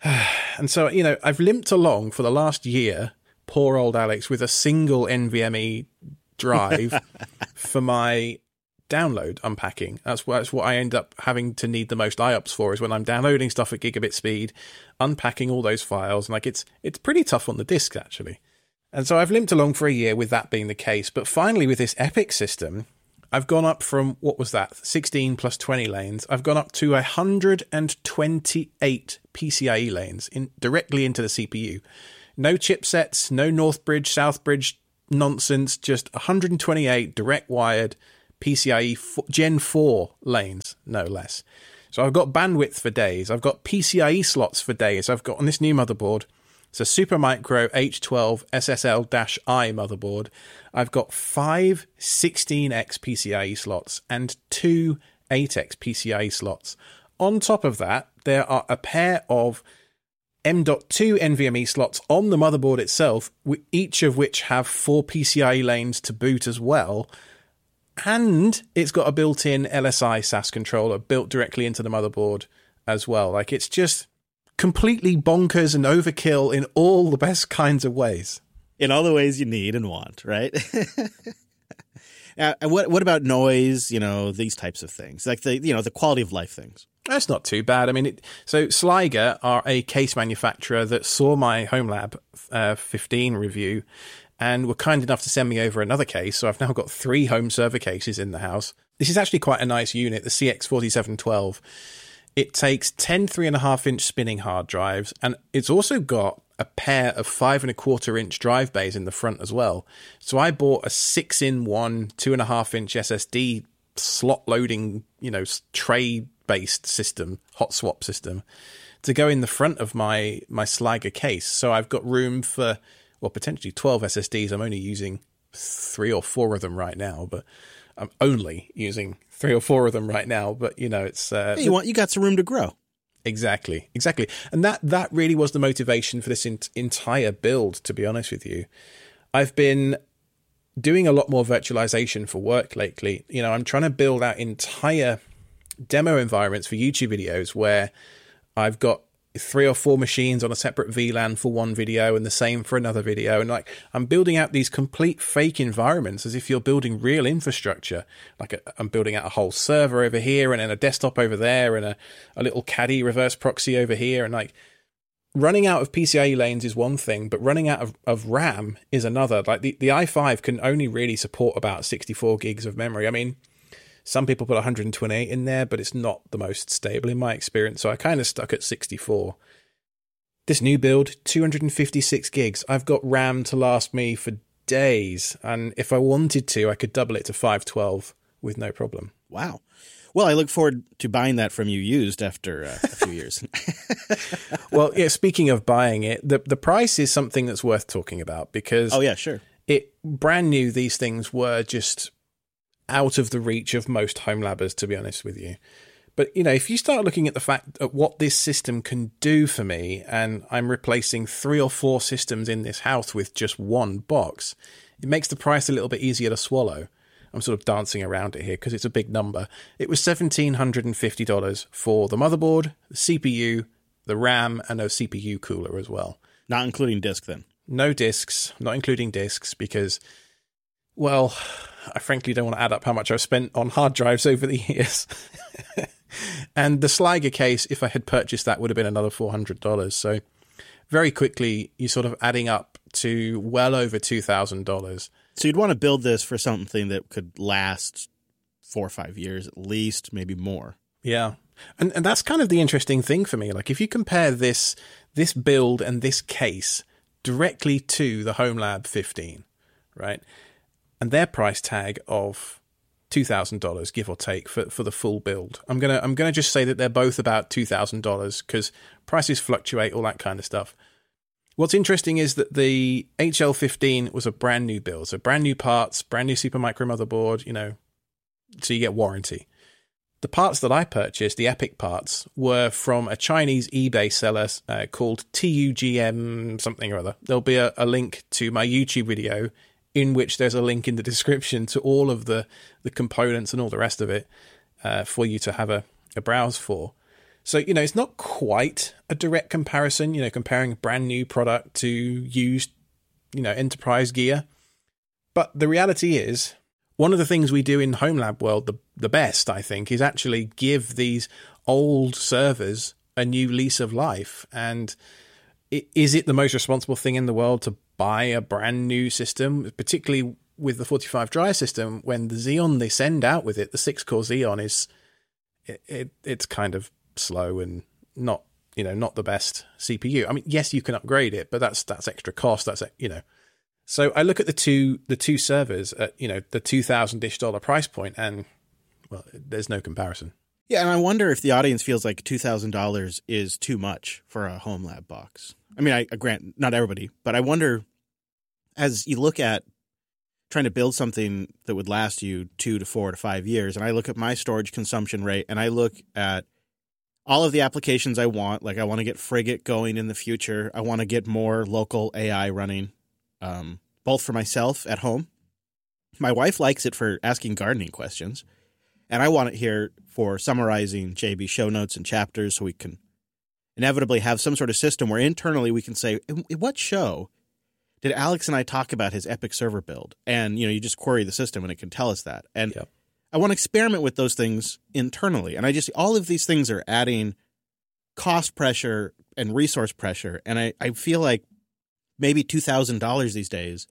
And so, you know, I've limped along for the last year, poor old Alex, with a single NVMe drive for my download unpacking. That's what, that's what I end up having to need the most I O P S for, is when I'm downloading stuff at gigabit speed, unpacking all those files. And like, it's it's pretty tough on the disk, actually. And so I've limped along for a year with that being the case. But finally, with this EPYC system, I've gone up from, what was that, sixteen plus twenty lanes. I've gone up to one hundred twenty-eight P C I E lanes in, directly into the C P U. No chipsets, no Northbridge, Southbridge nonsense, just one hundred twenty-eight direct wired PCIe Gen four lanes, no less. So I've got bandwidth for days. I've got PCIe slots for days. I've got on this new motherboard, it's a Supermicro H twelve S S L-I motherboard. I've got five sixteen X PCIe slots and two eight X PCIe slots. On top of that, there are a pair of M dot two NVMe slots on the motherboard itself, each of which have four PCIe lanes to boot as well. And it's got a built-in L S I S A S controller built directly into the motherboard as well. Like, it's just completely bonkers and overkill in all the best kinds of ways. In all the ways you need and want, right? uh, what what about noise, you know, these types of things? Like the, you know, the quality of life things. That's not too bad. I mean, it, so Sliger are a case manufacturer that saw my HomeLab uh, fifteen review and were kind enough to send me over another case. So I've now got three home server cases in the house. This is actually quite a nice unit, the C X forty-seven twelve. It takes ten three and a half inch spinning hard drives, and it's also got a pair of five and a quarter inch drive bays in the front as well. So I bought a six in one, two and a half inch S S D slot loading, you know, tray based system, hot swap system, to go in the front of my my Sliger case. So I've got room for, well, potentially twelve S S Ds. I'm only using three or four of them right now, but I'm only using three or four of them right now. But, you know, it's uh, hey, you want you got some room to grow. Exactly, exactly. And that that really was the motivation for this in- entire build, to be honest with you. I've been doing a lot more virtualization for work lately. You know, I'm trying to build out entire demo environments for YouTube videos where I've got three or four machines on a separate V LAN for one video and the same for another video. And like, I'm building out these complete fake environments as if you're building real infrastructure. Like a, I'm building out a whole server over here and then a desktop over there and a, a little caddy reverse proxy over here. And like, running out of PCIe lanes is one thing, but running out of, of RAM is another. Like the, the i five can only really support about sixty-four gigs of memory. I mean, some people put one hundred twenty-eight in there, but it's not the most stable in my experience. So I kind of stuck at sixty-four. This new build, two hundred fifty-six gigs. I've got RAM to last me for days. And if I wanted to, I could double it to five twelve with no problem. Wow. Well, I look forward to buying that from you used after uh, a few years. Well, yeah, speaking of buying it, the, the price is something that's worth talking about because oh, yeah, sure. It brand new, these things were just out of the reach of most home labbers, to be honest with you. But, you know, if you start looking at the fact at what this system can do for me, and I'm replacing three or four systems in this house with just one box, it makes the price a little bit easier to swallow. I'm sort of dancing around it here because it's a big number. It was one thousand seven hundred fifty dollars for the motherboard, the C P U, the RAM, and a C P U cooler as well. Not including disk, then? No discs, not including discs, because, well, I frankly don't want to add up how much I've spent on hard drives over the years. And the Sliger case, if I had purchased that, would have been another four hundred dollars. So very quickly, you're sort of adding up to well over two thousand dollars. So you'd want to build this for something that could last four or five years at least, maybe more. Yeah. And and that's kind of the interesting thing for me. Like, if you compare this this build and this case directly to the HomeLab fifteen, right? And their price tag of two thousand dollars, give or take, for, for the full build. I'm gonna I'm gonna just say that they're both about two thousand dollars because prices fluctuate, all that kind of stuff. What's interesting is that the H L fifteen was a brand new build, so brand new parts, brand new Supermicro motherboard, you know, so you get warranty. The parts that I purchased, the Epic parts, were from a Chinese eBay seller uh, called T U G M something or other. There'll be a, a link to my YouTube video in which there's a link in the description to all of the, the components and all the rest of it uh, for you to have a, a browse for. So, you know, it's not quite a direct comparison, you know, comparing a brand new product to used, you know, enterprise gear. But the reality is, one of the things we do in HomeLab world, the, the best, I think, is actually give these old servers a new lease of life. And it, is it the most responsible thing in the world to buy a brand new system, particularly with the forty-five drive system, when the Xeon they send out with it, the six core Xeon, is it, it it's kind of slow and not you know, not the best C P U. I mean, yes, you can upgrade it, but that's that's extra cost. That's, you know. So I look at the two the two servers at, you know, the two thousand-ish dollar price point, and, well, there's no comparison. Yeah, and I wonder if the audience feels like two thousand dollars is too much for a home lab box. I mean, I, I grant not everybody, but I wonder, as you look at trying to build something that would last you two to four to five years, and I look at my storage consumption rate, and I look at all of the applications I want, like I want to get Frigate going in the future. I want to get more local A I running, um, both for myself at home. My wife likes it for asking gardening questions, and I want it here for summarizing J B show notes and chapters so we can inevitably have some sort of system where internally we can say, in what show did Alex and I talk about his Epic server build? And, you know, you just query the system and it can tell us that. And yep. I want to experiment with those things internally. And I just, all of these things are adding cost pressure and resource pressure. And I, I feel like maybe two thousand dollars these days,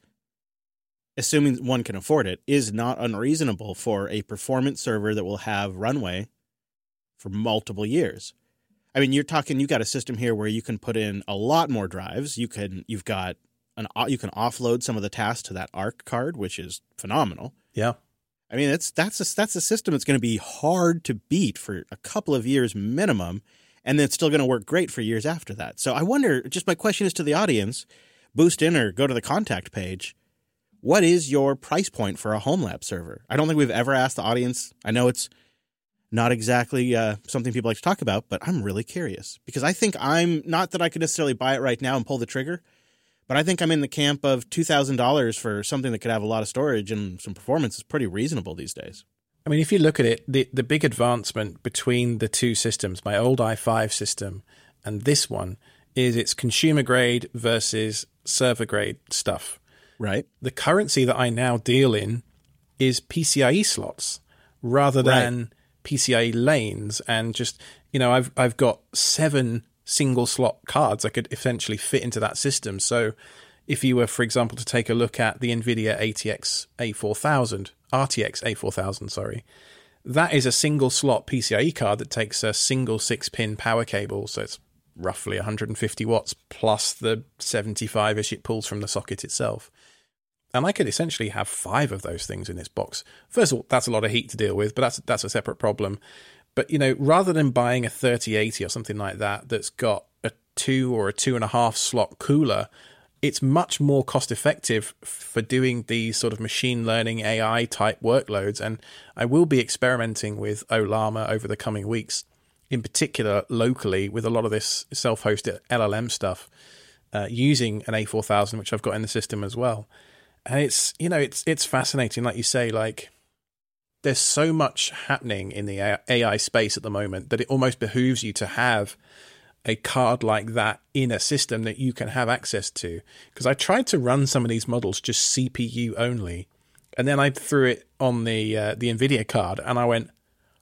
assuming one can afford it, is not unreasonable for a performance server that will have runway for multiple years. I mean, you're talking, you got a system here where you can put in a lot more drives. You can, you've got an, you can offload some of the tasks to that ARC card, which is phenomenal. Yeah. I mean, it's, that's a, that's a system that's going to be hard to beat for a couple of years minimum, and then it's still going to work great for years after that. So I wonder, just my question is to the audience, boost in or go to the contact page. What is your price point for a home lab server? I don't think we've ever asked the audience. I know it's not exactly uh, something people like to talk about, but I'm really curious because I think I'm not that I could necessarily buy it right now and pull the trigger, but I think I'm in the camp of two thousand dollars for something that could have a lot of storage and some performance is pretty reasonable these days. I mean, if you look at it, the, the big advancement between the two systems, my old i five system and this one, is its consumer grade versus server grade stuff. Right. The currency that I now deal in is P C I E slots rather than right. P C I E lanes. And just, you know, I've I've got seven single slot cards I could essentially fit into that system. So if you were, for example, to take a look at the NVIDIA A T X A four thousand, R T X A four thousand, sorry, that is a single slot P C I E card that takes a single six pin power cable. So it's roughly one hundred fifty watts plus the seventy-five-ish it pulls from the socket itself. And I could essentially have five of those things in this box. First of all, that's a lot of heat to deal with, but that's that's a separate problem. But, you know, rather than buying a thirty eighty or something like that that's got a two or a two and a half slot cooler, it's much more cost effective for doing these sort of machine learning A I type workloads. And I will be experimenting with Ollama over the coming weeks, in particular locally with a lot of this self-hosted L L M stuff, uh, using an A four thousand, which I've got in the system as well. And it's, you know, it's it's fascinating. Like you say, like there's so much happening in the A I space at the moment that it almost behooves you to have a card like that in a system that you can have access to. Because I tried to run some of these models just C P U only, and then I threw it on the uh, the NVIDIA card, and I went,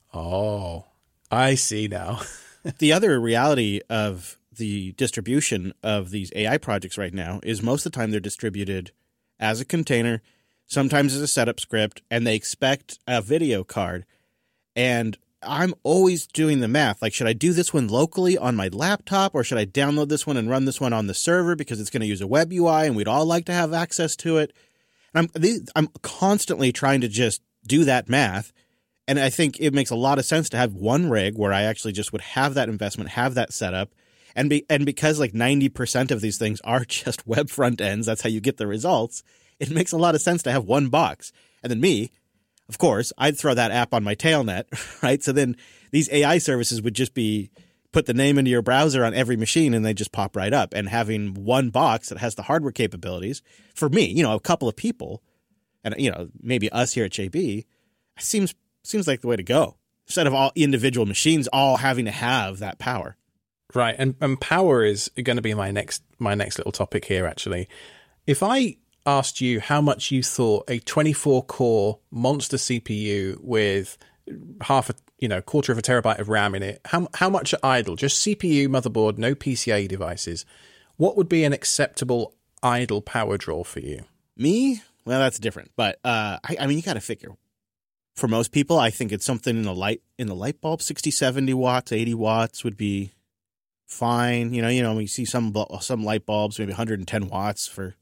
oh, I see now. The other reality of the distribution of these A I projects right now is most of the time they're distributed as a container, sometimes as a setup script, and they expect a video card. And I'm always doing the math. Like, should I do this one locally on my laptop, or should I download this one and run this one on the server because it's going to use a web U I and we'd all like to have access to it? And I'm I'm constantly trying to just do that math. And I think it makes a lot of sense to have one rig where I actually just would have that investment, have that setup. And be, and because like ninety percent of these things are just web front ends, that's how you get the results, it makes a lot of sense to have one box. And then me, of course, I'd throw that app on my tailnet, right? So then these A I services would just be put the name into your browser on every machine and they just pop right up. And having one box that has the hardware capabilities, for me, you know, a couple of people, and, you know, maybe us here at J B, seems seems like the way to go. Instead of all individual machines all having to have that power. Right, and, and power is going to be my next my next little topic here, actually. If I asked you how much you thought a twenty-four core monster C P U with half a, you know, quarter of a terabyte of RAM in it, how how much at idle, just C P U, motherboard, no P C I E devices, what would be an acceptable idle power draw for you? Me? Well, that's different. But, uh, I, I mean, you got to figure. For most people, I think it's something in the light in the light bulb, sixty, seventy watts, eighty watts would be fine. You know, you know, we see some bu- some light bulbs, maybe one hundred ten watts for,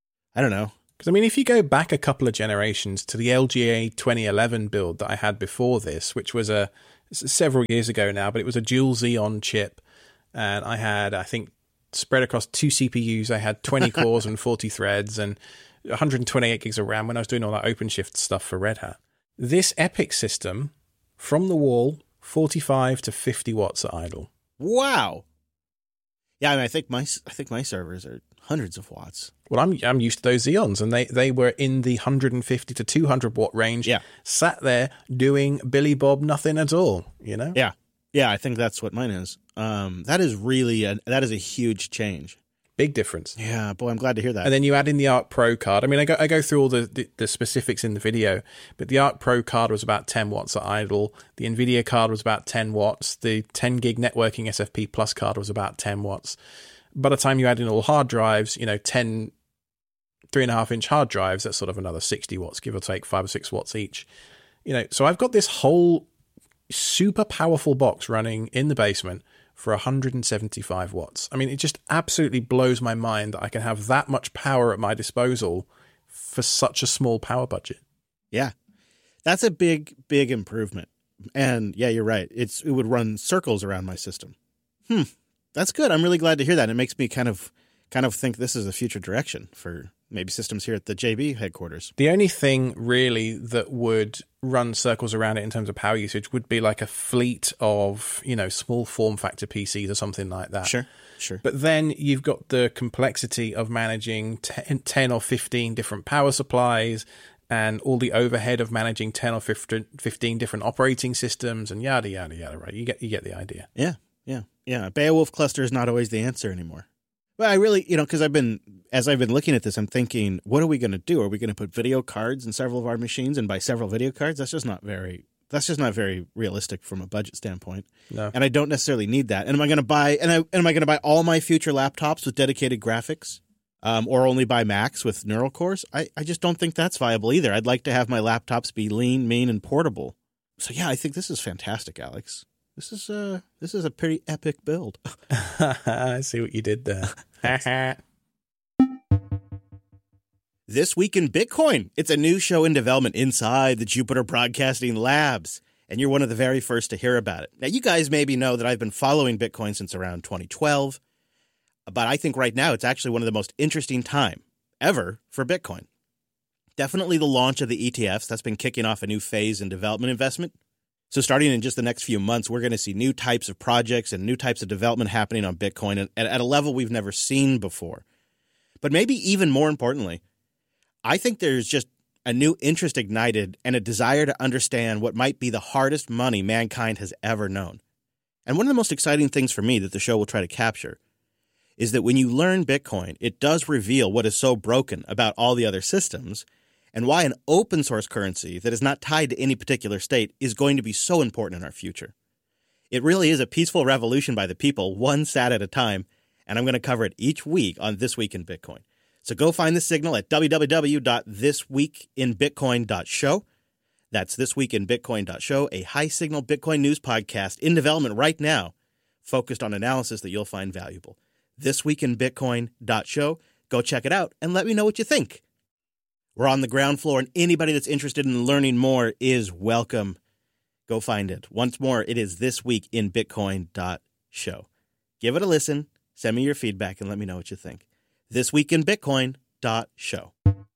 I don't know. Because, I mean, if you go back a couple of generations to the L G A twenty eleven build that I had before this, which was a several years ago now, but it was a dual Xeon chip. And I had, I think, spread across two C P Us, I had twenty cores and forty threads and one hundred twenty-eight gigs of RAM when I was doing all that OpenShift stuff for Red Hat. This EPYC system, from the wall, forty-five to fifty watts at idle. Wow. Yeah, I mean, I think my I think my servers are hundreds of watts. Well, I'm I'm used to those Xeons, and they, they were in the one hundred fifty to two hundred watt range. Yeah. Sat there doing Billy Bob nothing at all, you know? Yeah. Yeah, I think that's what mine is. Um, that is really a, that is a huge change. Big difference. Yeah, boy, I'm glad to hear that. And then you add in the Arc Pro card. I mean, I go I go through all the, the, the specifics in the video, but the Arc Pro card was about ten watts at idle. The NVIDIA card was about ten watts. The ten gig networking S F P Plus card was about ten watts. By the time you add in all hard drives, you know, ten, three and a half inch hard drives, that's sort of another sixty watts, give or take five or six watts each. You know, so I've got this whole super powerful box running in the basement for one hundred seventy-five watts. I mean, it just absolutely blows my mind that I can have that much power at my disposal for such a small power budget. Yeah, that's a big, big improvement. And yeah, you're right. It's it would run circles around my system. Hmm, that's good. I'm really glad to hear that. It makes me kind of kind of think this is a future direction for maybe systems here at the J B headquarters. The only thing really that would run circles around it in terms of power usage would be like a fleet of, you know, small form factor P Cs or something like that. Sure, sure. But then you've got the complexity of managing ten, ten or fifteen different power supplies and all the overhead of managing ten or fifteen different operating systems and yada, yada, yada, right? You get, you get the idea. Yeah, yeah, yeah. Beowulf cluster is not always the answer anymore. Well, I really, you know, because I've been, as I've been looking at this, I'm thinking, what are we going to do? Are we going to put video cards in several of our machines and buy several video cards? That's just not very, that's just not very realistic from a budget standpoint. No. And I don't necessarily need that. And am I going to buy, and, I, and am I going to buy all my future laptops with dedicated graphics? Um, or only buy Macs with neural cores? I, I just don't think that's viable either. I'd like to have my laptops be lean, mean, and portable. So yeah, I think this is fantastic, Alex. This is uh this is a pretty epic build. I see what you did there. This Week in Bitcoin. It's a new show in development inside the Jupiter Broadcasting Labs, and you're one of the very first to hear about it. Now, you guys maybe know that I've been following Bitcoin since around twenty twelve, but I think right now it's actually one of the most interesting time ever for Bitcoin. Definitely the launch of the E T Fs. That's been kicking off a new phase in development investment. So starting in just the next few months, we're going to see new types of projects and new types of development happening on Bitcoin at, at a level we've never seen before. But maybe even more importantly, I think there's just a new interest ignited and a desire to understand what might be the hardest money mankind has ever known. And one of the most exciting things for me that the show will try to capture is that when you learn Bitcoin, it does reveal what is so broken about all the other systems and why an open source currency that is not tied to any particular state is going to be so important in our future. It really is a peaceful revolution by the people, one sat at a time, and I'm going to cover it each week on This Week in Bitcoin. So go find the signal at w w w dot this week in bitcoin dot show. That's this week in bitcoin dot show, a high-signal Bitcoin news podcast in development right now, focused on analysis that you'll find valuable. this week in bitcoin dot show. Go check it out and let me know what you think. We're on the ground floor, and anybody that's interested in learning more is welcome. Go find it. Once more, it is this week in bitcoin dot show. Give it a listen, send me your feedback, and let me know what you think. this week in bitcoin dot show.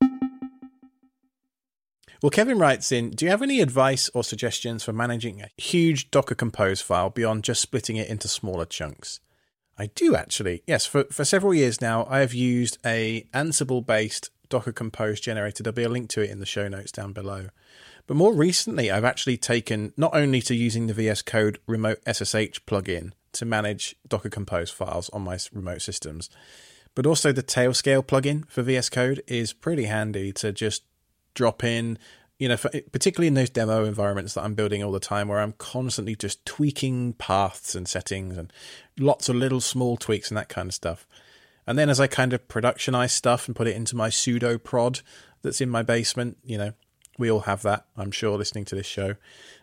Well, Kevin writes in, do you have any advice or suggestions for managing a huge Docker Compose file beyond just splitting it into smaller chunks? I do, actually. Yes, for, for several years now, I have used a Ansible-based Docker Compose generator. There'll be a link to it in the show notes down below. But more recently, I've actually taken not only to using the V S Code remote S S H plugin to manage Docker Compose files on my remote systems, but also the Tailscale plugin for V S Code is pretty handy to just drop in, you know, for, particularly in those demo environments that I'm building all the time where I'm constantly just tweaking paths and settings and lots of little small tweaks and that kind of stuff. And then as I kind of productionize stuff and put it into my pseudo prod that's in my basement, you know, we all have that, I'm sure, listening to this show.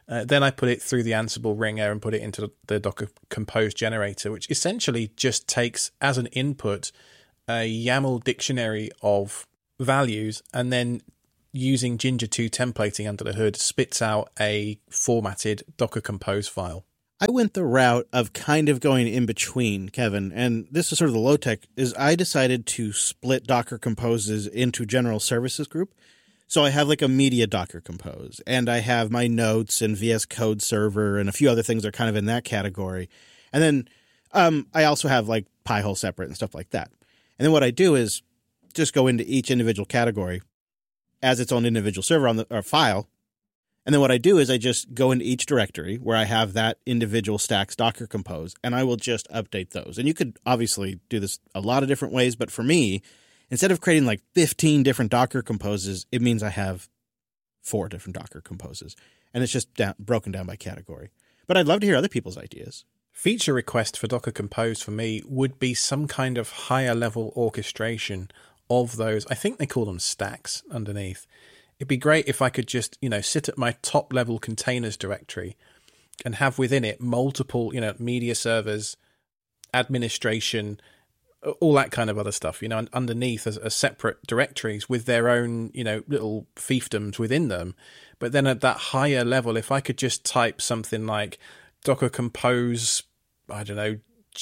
Uh, then I put it through the Ansible wringer and put it into the Docker Compose generator, which essentially just takes as an input a YAML dictionary of values, and then using Ginger two templating under the hood spits out a formatted Docker Compose file. I went the route of kind of going in between, Kevin, and this is sort of the low tech, is I decided to split Docker Composes into general services group. So I have like a media Docker Compose, and I have my notes and V S Code server and a few other things are kind of in that category. And then um, I also have like Pi-hole separate and stuff like that. And then what I do is just go into each individual category as its own individual server on the or file. And then what I do is I just go into each directory where I have that individual stack's Docker Compose, and I will just update those. And you could obviously do this a lot of different ways, but for me, instead of creating like fifteen different Docker Composes, it means I have four different Docker Composes. And it's just down, broken down by category. But I'd love to hear other people's ideas. Feature request for Docker Compose for me would be some kind of higher level orchestration of those. I think they call them stacks underneath. It'd be great if I could just, you know, sit at my top level containers directory and have within it multiple, you know, media servers, administration, all that kind of other stuff, you know, and underneath as, as separate directories with their own, you know, little fiefdoms within them. But then at that higher level, if I could just type something like Docker Compose, I don't know,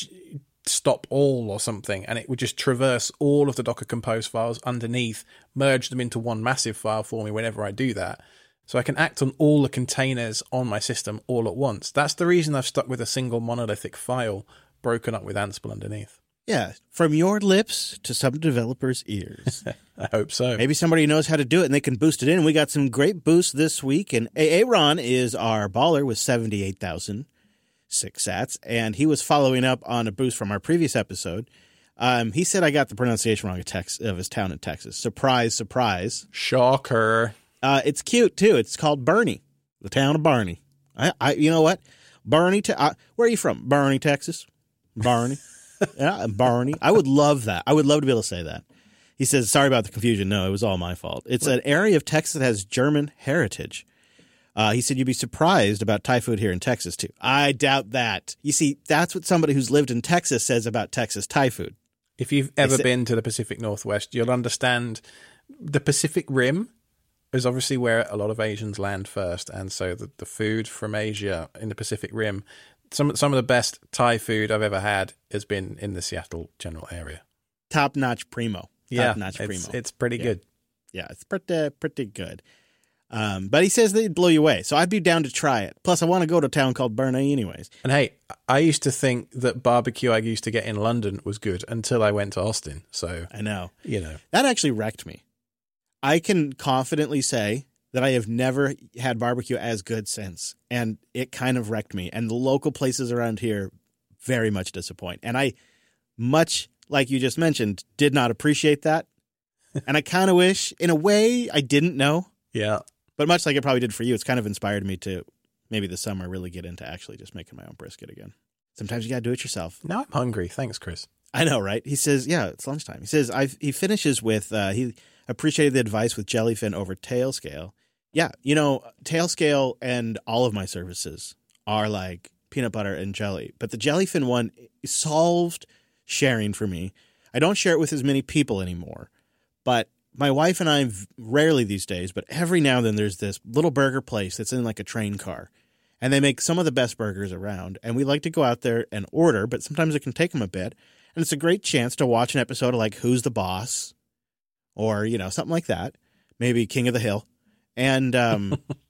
stop all or something, and it would just traverse all of the Docker Compose files underneath, merge them into one massive file for me whenever I do that. So I can act on all the containers on my system all at once. That's the reason I've stuck with a single monolithic file broken up with Ansible underneath. Yeah, from your lips to some developers' ears. I hope so. Maybe somebody knows how to do it and they can boost it in. We got some great boosts this week, and Aaron is our baller with seventy-eight thousand six sats, and he was following up on a boost from our previous episode. Um, he said I got the pronunciation wrong of, Tex- of his town in Texas. Surprise, surprise. Shocker. Uh, it's cute, too. It's called Bernie, the town of Barney. I, I you know what? Bernie, te- uh, where are you from? Bernie, Texas? Barney? Yeah, Barney. I would love that. I would love to be able to say that. He says, sorry about the confusion. No, it was all my fault. It's an area of Texas that has German heritage. Uh, he said you'd be surprised about Thai food here in Texas, too. I doubt that. You see, that's what somebody who's lived in Texas says about Texas Thai food. If you've ever been to the Pacific Northwest, you'll understand the Pacific Rim is obviously where a lot of Asians land first. And so the, the food from Asia in the Pacific Rim, some, some of the best Thai food I've ever had has been in the Seattle general area. Top-notch primo. Top yeah, notch it's, primo. it's pretty yeah. good. Yeah, it's pretty, pretty good. Um, but he says they'd blow you away, so I'd be down to try it. Plus, I want to go to a town called Burnay anyways. And hey, I used to think that barbecue I used to get in London was good until I went to Austin. So I know. You know. That actually wrecked me. I can confidently say that I have never had barbecue as good since, and it kind of wrecked me. And the local places around here very much disappoint. And I, much like you just mentioned, did not appreciate that. And I kind of wish, in a way, I didn't know. Yeah. But much like it probably did for you, it's kind of inspired me to maybe this summer really get into actually just making my own brisket again. Sometimes you got to do it yourself. Now I'm hungry. Thanks, Chris. I know, right? He says, yeah, it's lunchtime. He says, I've, he finishes with, uh, he appreciated the advice with Jellyfin over Tailscale. Yeah, you know, Tailscale and all of my services are like peanut butter and jelly. But the Jellyfin one solved sharing for me. I don't share it with as many people anymore. But my wife and I rarely these days, but every now and then there's this little burger place that's in like a train car. And they make some of the best burgers around. And we like to go out there and order, but sometimes it can take them a bit. And it's a great chance to watch an episode of like Who's the Boss? Or, you know, something like that. Maybe King of the Hill. And um,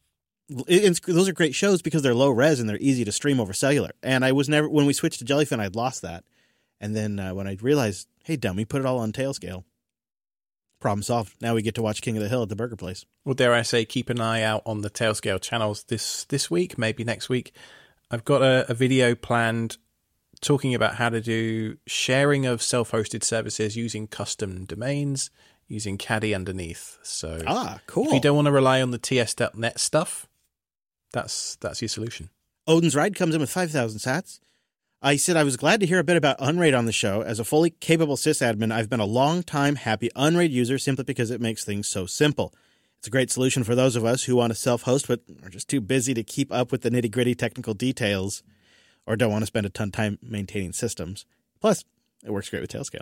it, it's, those are great shows because they're low res and they're easy to stream over cellular. And I was never, when we switched to Jellyfin, I'd lost that. And then uh, when I realized, hey, dummy, put it all on Tailscale. Problem solved. Now we get to watch King of the Hill at the burger place. Well, dare I say, keep an eye out on the Tailscale channels this this week, maybe next week. I've got a, a video planned talking about how to do sharing of self-hosted services using custom domains, using Caddy underneath. So ah, cool. If you don't want to rely on the T S dot net stuff, that's that's your solution. Odin's Ride comes in with five thousand sats. I said I was glad to hear a bit about Unraid on the show. As a fully capable sysadmin, I've been a long-time happy Unraid user simply because it makes things so simple. It's a great solution for those of us who want to self-host but are just too busy to keep up with the nitty-gritty technical details or don't want to spend a ton of time maintaining systems. Plus, it works great with Tailscale.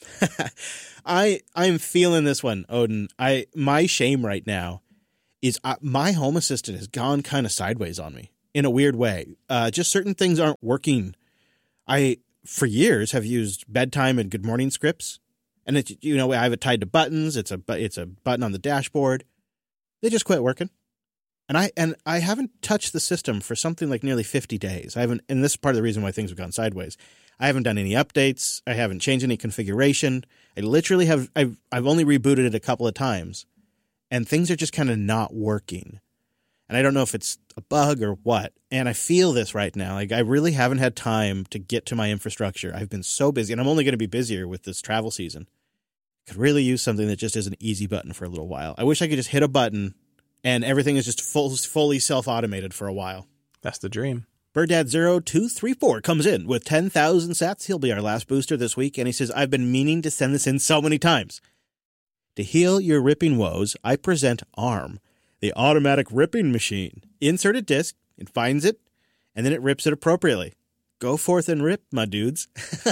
I I'm feeling this one, Odin. I my shame right now is I, my Home Assistant has gone kind of sideways on me in a weird way. Uh, just certain things aren't working. I for years have used bedtime and good morning scripts, and it you know I have it tied to buttons. It's a it's a button on the dashboard. They just quit working, and I and I haven't touched the system for something like nearly fifty days. I haven't, and this is part of the reason why things have gone sideways. I haven't done any updates. I haven't changed any configuration. I literally have, I've, I've only rebooted it a couple of times, and things are just kind of not working. And I don't know if it's a bug or what. And I feel this right now. Like, I really haven't had time to get to my infrastructure. I've been so busy, and I'm only going to be busier with this travel season. Could really use something that just is an easy button for a little while. I wish I could just hit a button and everything is just full, fully self-automated for a while. That's the dream. Birddad zero two three four comes in with ten thousand sats. He'll be our last booster this week, and he says, I've been meaning to send this in so many times. To heal your ripping woes, I present ARM, the automatic ripping machine. Insert a disc, it finds it, and then it rips it appropriately. Go forth and rip, my dudes.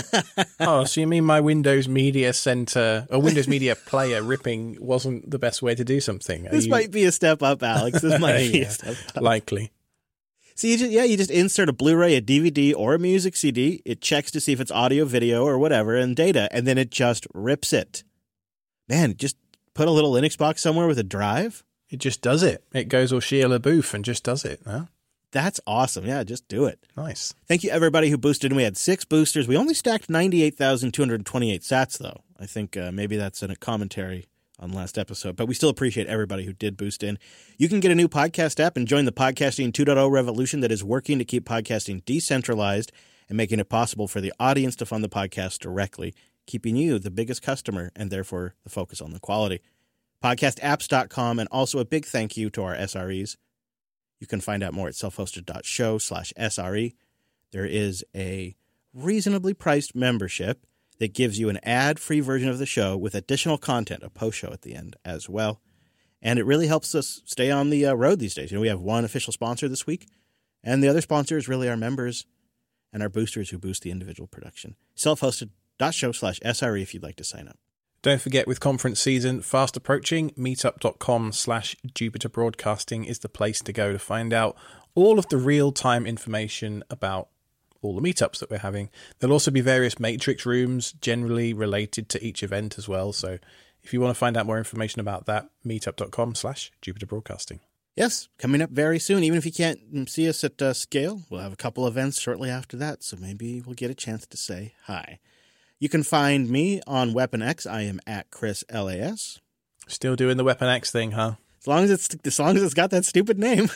Oh, so you mean my Windows Media Center or Windows Media Player ripping wasn't the best way to do something? Are This you... might be a step up, Alex. This might be yeah, a step up. Likely. So you just, yeah, you just insert a Blu-ray, a D V D, or a music C D. It checks to see if it's audio, video, or whatever, and data, and then it just rips it. Man, just put a little Linux box somewhere with a drive? It just does it. It goes all Shia LaBeouf and just does it. Huh? That's awesome. Yeah, just do it. Nice. Thank you, everybody who boosted. We had six boosters. We only stacked ninety-eight thousand two hundred twenty-eight sats, though. I think uh, maybe that's in a commentary on last episode, but we still appreciate everybody who did boost in. You can get a new podcast app and join the Podcasting two point oh revolution that is working to keep podcasting decentralized and making it possible for the audience to fund the podcast directly, keeping you the biggest customer and therefore the focus on the quality. podcast apps dot com, and also a big thank you to our S R Es. You can find out more at self-hosted.show slash SRE. There is a reasonably priced membership that gives you an ad-free version of the show with additional content, a post-show at the end as well. And it really helps us stay on the uh, road these days. You know, we have one official sponsor this week, and the other sponsors really are members and our boosters who boost the individual production. self-hosted.show slash SRE if you'd like to sign up. Don't forget, with conference season fast approaching, meetup.com slash Jupiter Broadcasting is the place to go to find out all of the real-time information about all the meetups that we're having. There'll also be various matrix rooms generally related to each event as well. So if you want to find out more information about that, meetup.com slash Jupiter Broadcasting. Yes, coming up very soon. Even if you can't see us at uh, scale, we'll have a couple events shortly after that. So maybe we'll get a chance to say hi. You can find me on Weapon X. I am at Chris L A S. Still doing the Weapon X thing, huh? As long as it's as long as it's got that stupid name.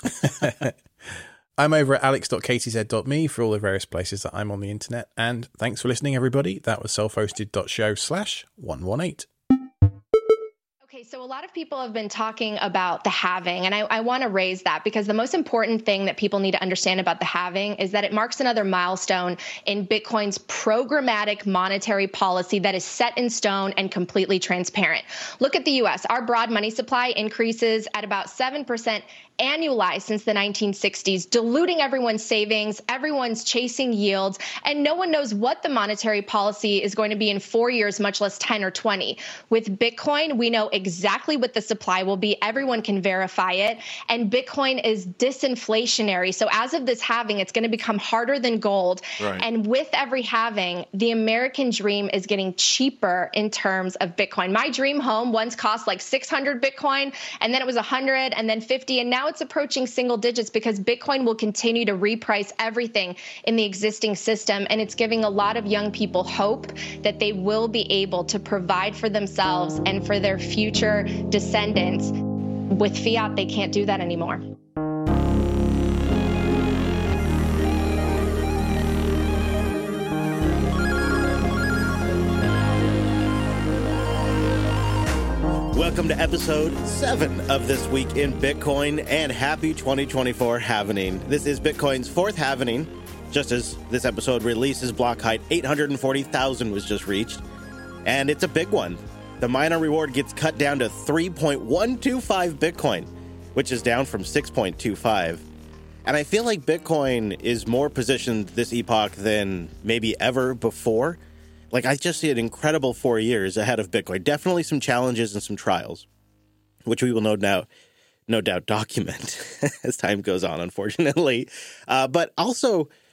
I'm over at alex dot k t z dot m e for all the various places that I'm on the internet. And thanks for listening, everybody. That was self-hosted.show slash 118. Okay, so a lot of people have been talking about the halving, and I, I want to raise that because the most important thing that people need to understand about the halving is that it marks another milestone in Bitcoin's programmatic monetary policy that is set in stone and completely transparent. Look at the U S. Our broad money supply increases at about seven percent annualized since the nineteen sixties, diluting everyone's savings, everyone's chasing yields, and no one knows what the monetary policy is going to be in four years, much less ten or twenty. With Bitcoin, we know exactly what the supply will be. Everyone can verify it, and Bitcoin is disinflationary. So as of this halving, it's going to become harder than gold. Right. And with every halving, the American dream is getting cheaper in terms of Bitcoin. My dream home once cost like six hundred Bitcoin, and then it was one hundred, and then fifty, and now it's approaching single digits because Bitcoin will continue to reprice everything in the existing system. And it's giving a lot of young people hope that they will be able to provide for themselves and for their future descendants. With fiat, they can't do that anymore. Welcome to episode seven of This Week in Bitcoin, and happy twenty twenty-four halvening. This is Bitcoin's fourth halvening. Just as this episode releases, block height eight hundred forty thousand was just reached, and it's a big one. the miner reward gets cut down to three point one two five Bitcoin, which is down from six point two five. And I feel like Bitcoin is more positioned this epoch than maybe ever before. Like, I just see an incredible four years ahead of Bitcoin. Definitely some challenges and some trials, which we will no doubt, no doubt document as time goes on, unfortunately. Uh, but also,